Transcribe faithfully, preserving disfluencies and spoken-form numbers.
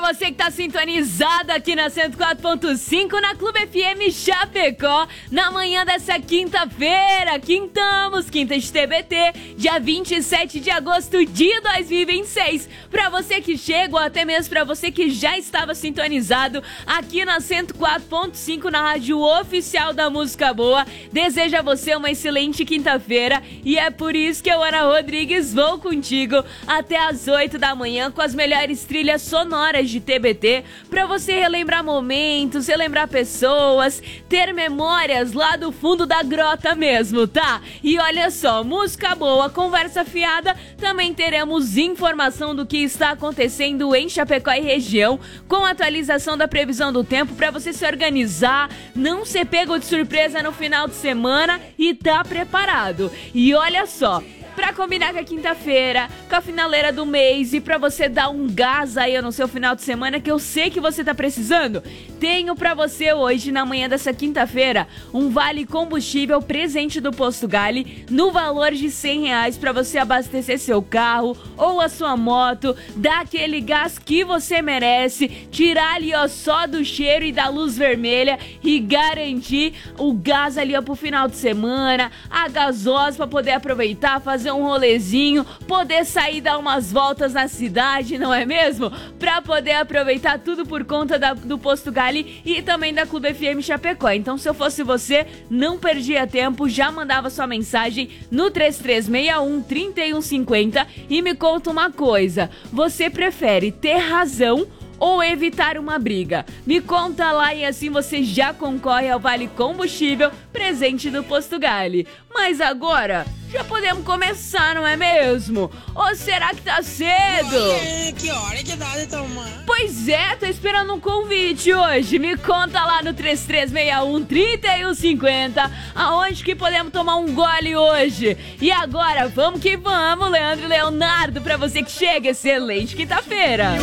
você que tá sintonizado aqui na cento e quatro ponto cinco na Clube F M Chapecó, na manhã dessa quinta-feira, quintamos, quinta de T B T, dia vinte e sete de agosto de dois mil e vinte e seis. Pra você que chega ou até mesmo pra você que já estava sintonizado aqui na cento e quatro ponto cinco na rádio oficial da música boa, desejo a você uma excelente quinta-feira e é por isso que eu, Ana Rodrigues, vou contigo até as oito da manhã com as melhores trilhas sonoras de T B T pra você relembrar momentos, relembrar pessoas, ter memórias lá do fundo da grota mesmo, tá? E olha só, música boa, conversa fiada, também teremos informação do que está acontecendo em Chapecó e região, com atualização da previsão do tempo pra você se organizar, não ser pego de surpresa no final de semana e tá preparado. E olha só, pra combinar com a quinta-feira, com a finaleira do mês e pra você dar um gás aí no seu final de semana, que eu sei que você tá precisando, tenho pra você hoje, na manhã dessa quinta-feira, um vale combustível presente do Posto Gali no valor de cem reais pra você abastecer seu carro ou a sua moto, dar aquele gás que você merece, tirar ali ó só do cheiro e da luz vermelha e garantir o gás ali ó pro final de semana, a gasosa pra poder aproveitar, fazer um rolezinho, poder sair dar umas voltas na cidade, não é mesmo? Pra poder aproveitar tudo por conta da, do Posto Gali e também da Clube F M Chapecó. Então, se eu fosse você, não perdia tempo, já mandava sua mensagem no três três seis um, três um cinco zero e me conta uma coisa, você prefere ter razão ou evitar uma briga? Me conta lá e assim você já concorre ao Vale Combustível presente do Posto Gali. Mas agora, já podemos começar, não é mesmo? Ou será que tá cedo? Ué, que hora que dá de tomar? Pois é, tô esperando um convite hoje. Me conta lá no três três seis um, três um cinco zero aonde que podemos tomar um gole hoje. E agora, vamos que vamos, Leandro e Leonardo, pra você que chega. Excelente quinta-feira.